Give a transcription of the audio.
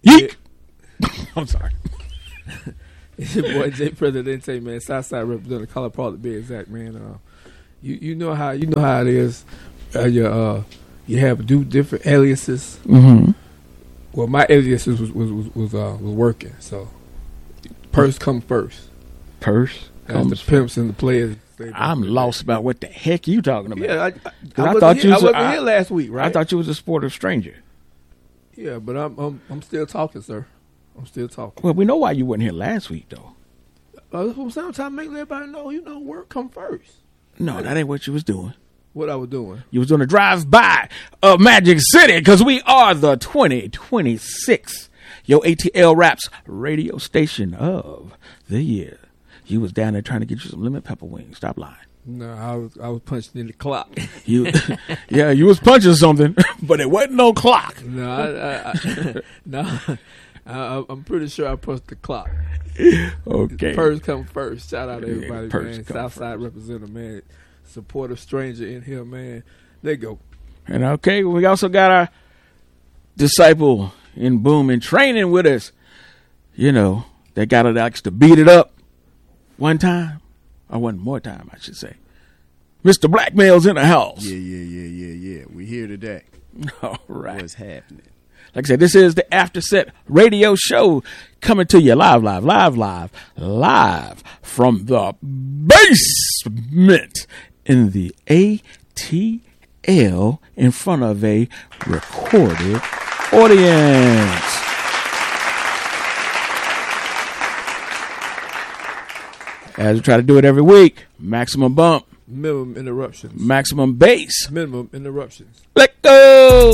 Yeek. I'm sorry. It's your boy Jay Presidente, man. Southside representative, Color Paul to be exact, man. You know how it is. You have different aliases. Mm-hmm. Well, my alias was working, so purse come first. Purse As the pimps and the players. I'm lost about what the heck you talking about. Yeah, I thought you was I wasn't here last week, right? I thought you was a sportive stranger. Yeah, but I'm still talking, sir. I'm still talking. Well, we know why you wasn't here last week, though. That's what I'm saying. I'm trying to make everybody know, work come first. No, that ain't what you was doing. What I was doing? You was doing a drive-by of Magic City because we are the 2026 Yo ATL Raps radio station of the year. You was down there trying to get you some lemon pepper wings. Stop lying. No, I was punching in the clock. You was punching something, but it wasn't no clock. No, I'm pretty sure I punched the clock. Okay. Purse come first. Shout out to everybody, man. first. Southside representative, man. Supportive stranger in here, man. There you go. And okay, we also got our disciple in Boom and training with us. You know, that got it to beat it up one time. Or one more time, I should say. Mr. Blackmail's in the house. Yeah. We here today. All right. What's happening? Like I said, this is the After Set radio show coming to you live from the basement in the ATL in front of a recorded audience. As we try to do it every week, maximum bump. Minimum interruptions. Maximum bass. Minimum interruptions. Let go.